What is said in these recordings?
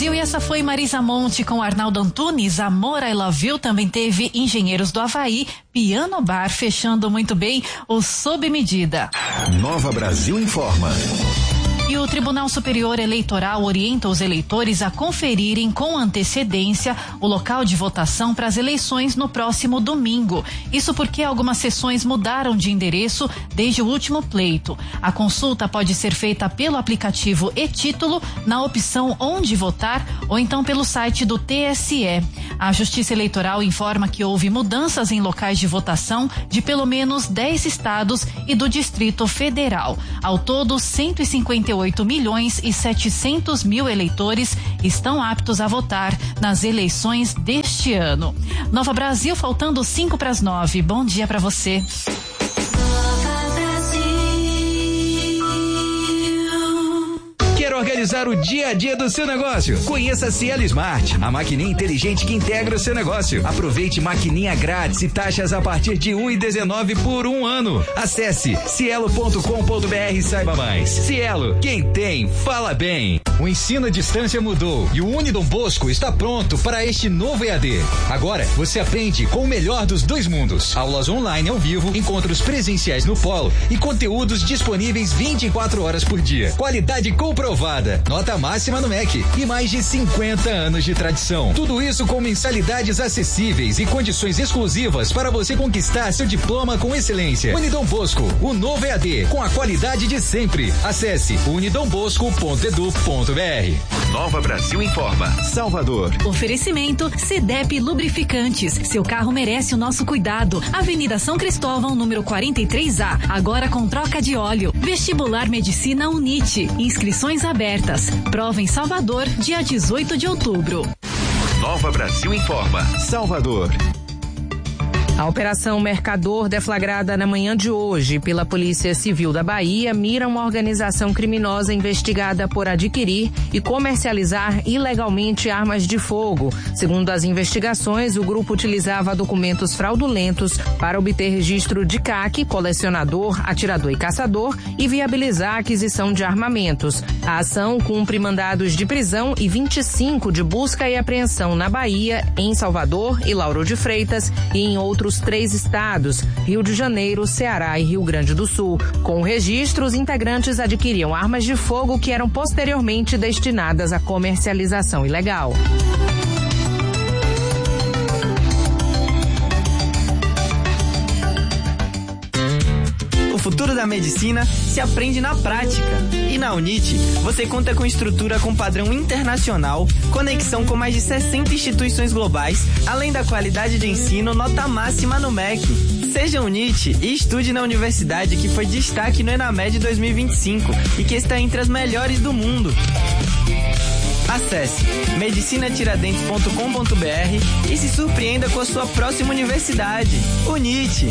Brasil, e essa foi Marisa Monte com Arnaldo Antunes. Amor, I Love You. Também teve Engenheiros do Havaí, Piano Bar, fechando muito bem o Sob Medida. Nova Brasil informa. E o Tribunal Superior Eleitoral orienta os eleitores a conferirem com antecedência o local de votação para as eleições no próximo domingo. Isso porque algumas sessões mudaram de endereço desde o último pleito. A consulta pode ser feita pelo aplicativo e-Título, na opção Onde Votar, ou então pelo site do TSE. A Justiça Eleitoral informa que houve mudanças em locais de votação de pelo menos 10 estados e do Distrito Federal. Ao todo, 158.700.000 eleitores estão aptos a votar nas eleições deste ano. Nova Brasil, faltando 8:55. Bom dia para você. Quer organizar o dia a dia do seu negócio? Conheça a Cielo Smart, a maquininha inteligente que integra o seu negócio. Aproveite maquininha grátis e taxas a partir de 1,19 por um ano. Acesse cielo.com.br e saiba mais. Cielo, quem tem, fala bem. O ensino à distância mudou e o Unidom Bosco está pronto para este novo EAD. Agora você aprende com o melhor dos dois mundos. Aulas online ao vivo, encontros presenciais no polo e conteúdos disponíveis 24 horas por dia. Qualidade comprovada, nota máxima no MEC e mais de 50 anos de tradição. Tudo isso com mensalidades acessíveis e condições exclusivas para você conquistar seu diploma com excelência. Unidom Bosco, o novo EAD, com a qualidade de sempre. Acesse unidombosco.edu.br. Nova Brasil informa. Salvador. Oferecimento CDEP Lubrificantes. Seu carro merece o nosso cuidado. Avenida São Cristóvão, número 43A. Agora com troca de óleo. Vestibular Medicina UNIT. Inscrições abertas. Prova em Salvador, dia 18 de outubro. Nova Brasil informa. Salvador. A Operação Mercador, deflagrada na manhã de hoje pela Polícia Civil da Bahia, mira uma organização criminosa investigada por adquirir e comercializar ilegalmente armas de fogo. Segundo as investigações, o grupo utilizava documentos fraudulentos para obter registro de CAC, colecionador, atirador e caçador, e viabilizar a aquisição de armamentos. A ação cumpre mandados de prisão e 25 de busca e apreensão na Bahia, em Salvador e Lauro de Freitas e em outros 3 estados, Rio de Janeiro, Ceará e Rio Grande do Sul. Com o registro, os integrantes adquiriam armas de fogo que eram posteriormente destinadas à comercialização ilegal. O futuro da medicina se aprende na prática. E na UNIT, você conta com estrutura com padrão internacional, conexão com mais de 60 instituições globais, além da qualidade de ensino, nota máxima no MEC. Seja UNIT e estude na universidade que foi destaque no ENAMED 2025 e que está entre as melhores do mundo. Acesse medicinatiradentes.com.br e se surpreenda com a sua próxima universidade. UNIT.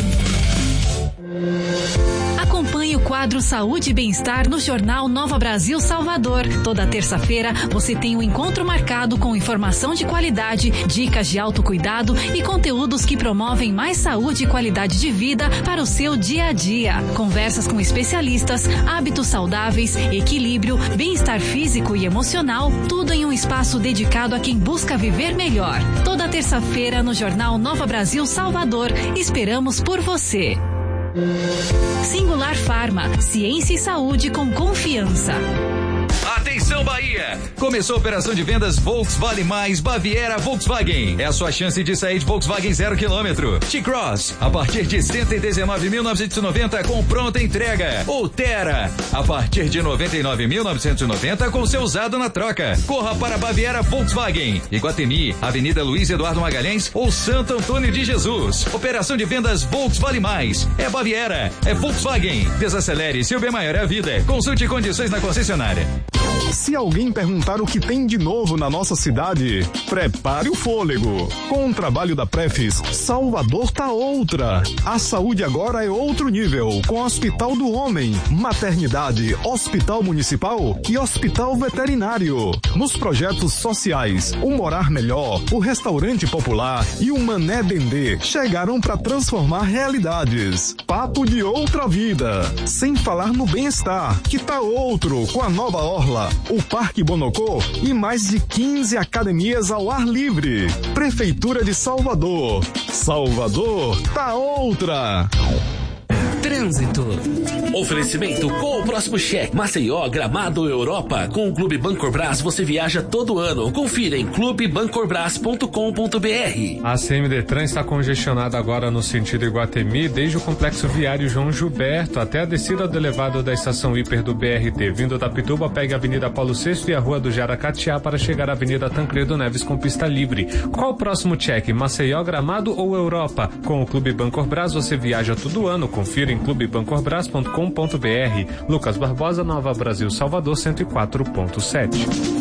Acompanhe o quadro Saúde e Bem-Estar no Jornal Nova Brasil Salvador. Toda terça-feira você tem um encontro marcado com informação de qualidade, dicas de autocuidado e conteúdos que promovem mais saúde e qualidade de vida para o seu dia a dia. Conversas com especialistas, hábitos saudáveis, equilíbrio, bem-estar físico e emocional, tudo em um espaço dedicado a quem busca viver melhor. Toda terça-feira no Jornal Nova Brasil Salvador. Esperamos por você. Singular Farma, ciência e saúde com confiança. Atenção Bahia! Começou a operação de vendas Volkswagen Mais Baviera Volkswagen. É a sua chance de sair de Volkswagen 0 km. T-Cross, a partir de 119.990 com pronta entrega. Ou Terra, a partir de 99.990 com seu usado na troca. Corra para Baviera Volkswagen. Iguatemi, Avenida Luiz Eduardo Magalhães ou Santo Antônio de Jesus. Operação de vendas Volkswagen Mais. É Baviera, é Volkswagen. Desacelere, seu bem maior é a vida. Consulte condições na concessionária. Se alguém perguntar o que tem de novo na nossa cidade, prepare o fôlego. Com o trabalho da Prefis, Salvador tá outra. A saúde agora é outro nível, com Hospital do Homem, Maternidade, Hospital Municipal e Hospital Veterinário. Nos projetos sociais, o Morar Melhor, o Restaurante Popular e o Mané Dendê chegaram para transformar realidades. Papo de outra vida. Sem falar no bem-estar, que tá outro com a nova orla Praça, o Parque Bonocô e mais de 15 academias ao ar livre. Prefeitura de Salvador. Salvador tá outra. Trânsito. Oferecimento com o próximo cheque. Maceió, Gramado, Europa. Com o Clube Bancorbras você viaja todo ano. Confira em clubebancorbras.com.br. A CMDetran está congestionada agora no sentido Iguatemi, desde o complexo viário João Gilberto até a descida do elevado da estação hiper do BRT. Vindo da Pituba, pegue a Avenida Paulo VI e a Rua do Jaracatiá para chegar à Avenida Tancredo Neves com pista livre. Qual o próximo cheque? Maceió, Gramado ou Europa? Com o Clube Bancorbras você viaja todo ano. Confira em clubebancorbras.com.br. Lucas Barbosa, Nova Brasil, Salvador 104.7.